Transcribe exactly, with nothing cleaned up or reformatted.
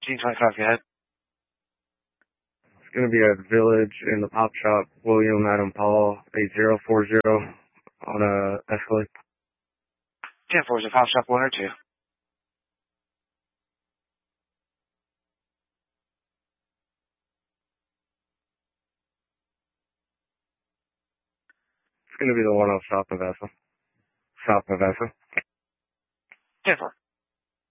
G twenty-five, go ahead. It's going to be at Village in the Pop Shop, William Adam Paul, eight zero four zero on a Escalade. ten four, is it Pop Shop one or two? It's going to be the one on South Nevada. South Nevada. ten four.